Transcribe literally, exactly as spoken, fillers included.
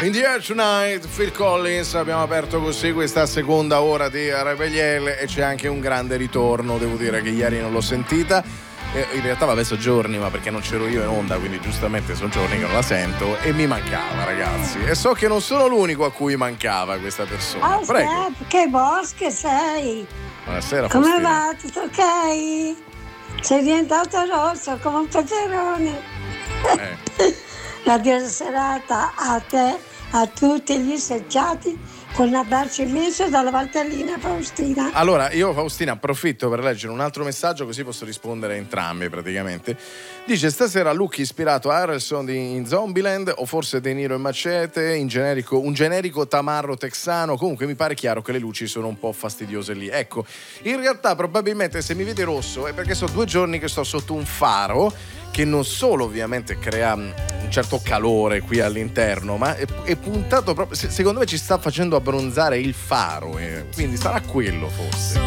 In the Air Tonight, Phil Collins. Abbiamo aperto così questa seconda ora di Rebeliel e c'è anche un grande ritorno, devo dire che ieri non l'ho sentita. E in realtà vabbè sono giorni, ma perché non c'ero io in onda, quindi giustamente sono giorni che non la sento e mi mancava, ragazzi. E so che non sono l'unico a cui mancava questa persona. Oh, Prego. Steph, che bosche sei? Buonasera, Come Faustina. va? Tutto ok? Sei diventato rosso come un peperone. Eh. La buona serata a te, a tutti gli assaggiati, con un abbraccio immenso dalla Valtellina Faustina. Allora, io Faustina approfitto per leggere un altro messaggio così posso rispondere a entrambi praticamente. Dice: stasera look ispirato a Harrelson di, in Zombieland o forse De Niro e Macete, in generico, un generico tamarro texano. Comunque mi pare chiaro che le luci sono un po' fastidiose lì. Ecco, in realtà probabilmente se mi vede rosso è perché sono due giorni che sto sotto un faro che non solo ovviamente crea un certo calore qui all'interno, ma è, è puntato proprio, secondo me ci sta facendo abbronzare il faro, eh, quindi sarà quello forse.